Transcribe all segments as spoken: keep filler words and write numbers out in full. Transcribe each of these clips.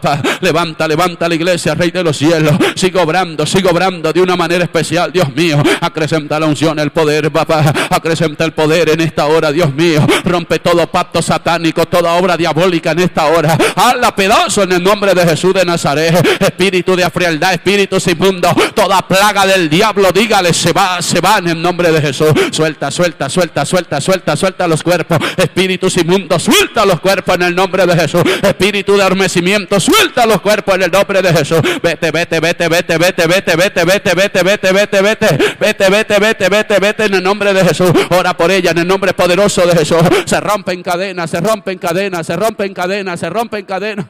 Levanta, levanta la iglesia, Rey de los cielos. Sigue obrando, sigue obrando de una manera especial, Dios mío. Acrecenta la unción, el poder, papá. Acrecenta el poder en esta hora, Dios mío. Rompe todo pacto satánico, toda obra diabólica en esta hora. Hazla pedazo en el nombre de Jesús de Nazaret. Espíritu de frialdad, espíritus inmundos, toda plaga del diablo, dígale, se va, se va en el nombre de Jesús. Suelta, suelta, suelta, suelta, suelta, suelta los cuerpos. Espíritus inmundos, suelta los cuerpos en el nombre de Jesús. Espíritu de adormecimiento, suelta los cuerpos en el nombre de Jesús. Vete, vete, vete, vete, vete, vete, vete, vete, vete, vete, vete, vete, vete, vete, vete, vete, vete en el nombre de Jesús. Ora por ella en el nombre poderoso de Jesús. Se rompen cadenas, se rompen cadenas, se rompen cadenas, se rompen cadenas.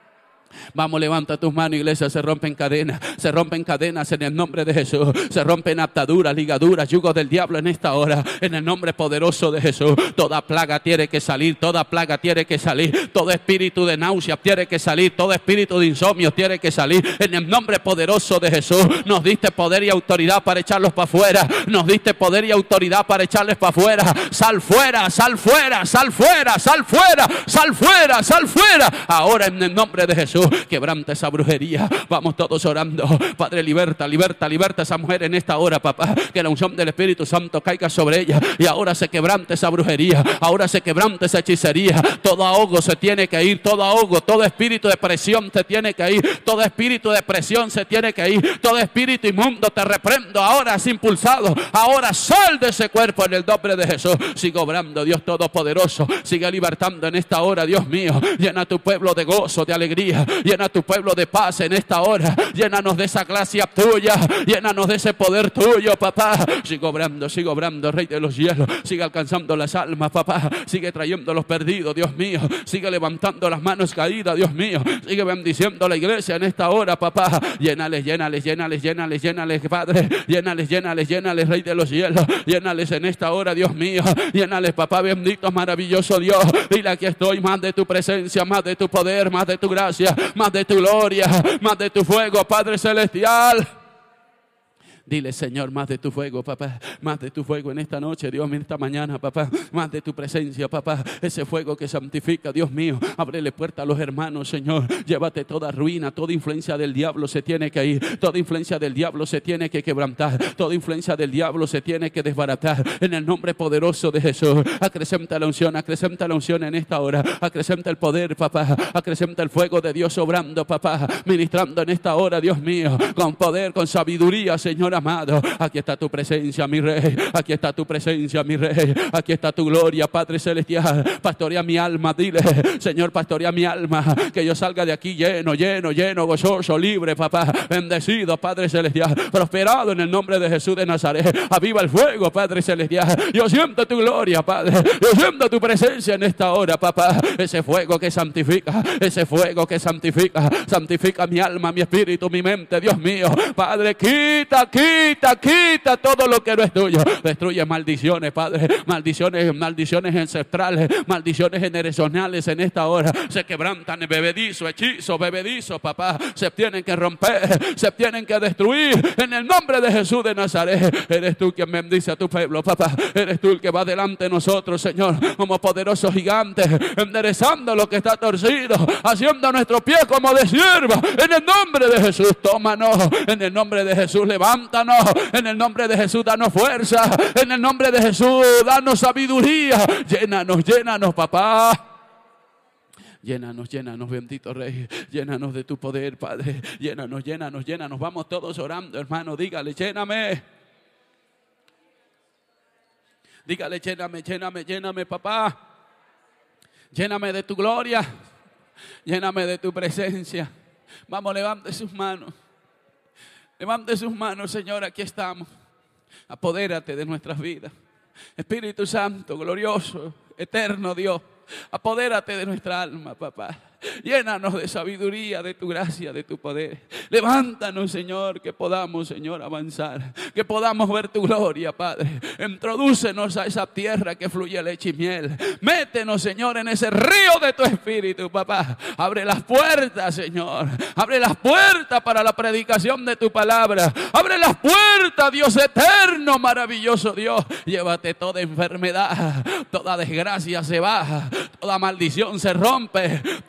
Vamos, levanta tus manos, iglesia. Se rompen cadenas, se rompen cadenas en el nombre de Jesús. Se rompen ataduras, ligaduras, yugos del diablo en esta hora, en el nombre poderoso de Jesús. Toda plaga tiene que salir, toda plaga tiene que salir. Todo espíritu de náusea tiene que salir, todo espíritu de insomnio tiene que salir, en el nombre poderoso de Jesús. Nos diste poder y autoridad para echarlos para afuera. Nos diste poder y autoridad para echarles para afuera. Sal fuera, sal fuera, sal fuera, sal fuera, sal fuera, sal fuera. Ahora en el nombre de Jesús. Quebranta esa brujería. Vamos todos orando. Padre, liberta, liberta, liberta a esa mujer en esta hora, papá. Que la unción del Espíritu Santo caiga sobre ella. Y ahora se quebranta esa brujería. Ahora se quebranta esa hechicería. Todo ahogo se tiene que ir. Todo ahogo, todo espíritu de presión se tiene que ir. Todo espíritu de presión se tiene que ir. Todo espíritu inmundo te reprendo. Ahora es impulsado. Ahora sal de ese cuerpo en el nombre de Jesús. Sigue obrando, Dios Todopoderoso. Sigue libertando en esta hora, Dios mío. Llena a tu pueblo de gozo, de alegría. Llena a tu pueblo de paz en esta hora. Llénanos de esa gracia tuya. Llénanos de ese poder tuyo, papá. Sigue obrando, sigue obrando, Rey de los cielos. Sigue alcanzando las almas, papá. Sigue trayendo los perdidos, Dios mío. Sigue levantando las manos caídas, Dios mío. Sigue bendiciendo la iglesia en esta hora, papá. Llénales, llénales, llénales, llénales, llénales, Padre. Llénales, llénales, llénales, Rey de los cielos. Llénales en esta hora, Dios mío. Llénales, papá bendito, maravilloso Dios. Dile, aquí estoy, más de tu presencia, más de tu poder, más de tu gracia, más de tu gloria, más de tu fuego, Padre celestial. Dile, Señor, más de tu fuego, papá. Más de tu fuego en esta noche, Dios, en esta mañana, papá. Más de tu presencia, papá. Ese fuego que santifica, Dios mío. Ábrele puerta a los hermanos, Señor. Llévate toda ruina, toda influencia del diablo se tiene que ir. Toda influencia del diablo se tiene que quebrantar. Toda influencia del diablo se tiene que desbaratar. En el nombre poderoso de Jesús. Acrecenta la unción, acrecenta la unción en esta hora. Acrecenta el poder, papá. Acrecenta el fuego de Dios obrando, papá. Ministrando en esta hora, Dios mío. Con poder, con sabiduría, Señor amado. Aquí está tu presencia, mi Rey. Aquí está tu presencia, mi Rey. Aquí está tu gloria, Padre celestial. Pastorea mi alma, dile, Señor, pastorea mi alma. Que yo salga de aquí lleno, lleno, lleno, gozoso, libre, papá. Bendecido, Padre celestial. Prosperado en el nombre de Jesús de Nazaret. Aviva el fuego, Padre celestial. Yo siento tu gloria, Padre. Yo siento tu presencia en esta hora, papá. Ese fuego que santifica. Ese fuego que santifica. Santifica mi alma, mi espíritu, mi mente, Dios mío. Padre, quita, quita. Quita, quita todo lo que no es tuyo. Destruye maldiciones, Padre. Maldiciones, maldiciones ancestrales. Maldiciones generacionales en esta hora. Se quebrantan bebedizo, hechizo, bebedizo, papá. Se tienen que romper. Se tienen que destruir. En el nombre de Jesús de Nazaret. Eres tú quien bendice a tu pueblo, papá. Eres tú el que va delante de nosotros, Señor. Como poderosos gigantes. Enderezando lo que está torcido. Haciendo nuestro pie como de sierva. En el nombre de Jesús, tómanos. En el nombre de Jesús, levántanos. En el nombre de Jesús, danos fuerza. En el nombre de Jesús, danos sabiduría. Llénanos, llénanos, papá. Llénanos, llénanos, bendito Rey. Llénanos de tu poder, Padre. Llénanos, llénanos, llénanos. Vamos todos orando, hermano. Dígale, lléname. Dígale, lléname, lléname, lléname, papá. Lléname de tu gloria. Lléname de tu presencia. Vamos, levante sus manos. Levante sus manos, Señor, aquí estamos. Apodérate de nuestras vidas. Espíritu Santo, glorioso, eterno Dios. Apodérate de nuestra alma, papá. Llénanos de sabiduría, de tu gracia, de tu poder. Levántanos, Señor, que podamos, Señor, avanzar. Que podamos ver tu gloria, Padre. Introdúcenos a esa tierra que fluye leche y miel. Métenos, Señor, en ese río de tu espíritu, papá. Abre las puertas, Señor. Abre las puertas para la predicación de tu palabra. Abre las puertas, Dios eterno, maravilloso Dios. Llévate toda enfermedad. Toda desgracia se baja. Toda maldición se rompe.